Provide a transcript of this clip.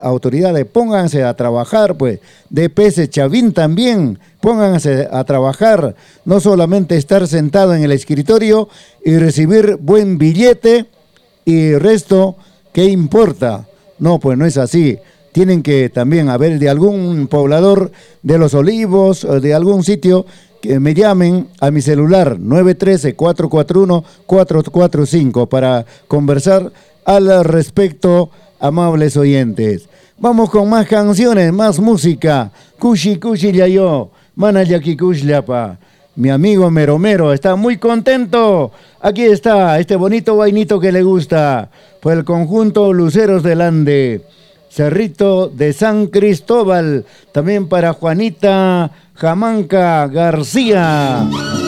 autoridades, pónganse a trabajar, pues, DPS Chavín también, pónganse a trabajar, no solamente estar sentado en el escritorio y recibir buen billete y resto, ¿qué importa? No, pues no es así. Tienen que también haber de algún poblador de Los Olivos o de algún sitio que me llamen a mi celular 913-441-445 para conversar al respecto, amables oyentes. Vamos con más canciones, más música. Kushi Kushi Yayo, Manayaki Kushlapa. Mi amigo Meromero está muy contento. Aquí está este bonito vainito que le gusta. Por el conjunto Luceros del Ande. Cerrito de San Cristóbal. También para Juanita Jamanca García.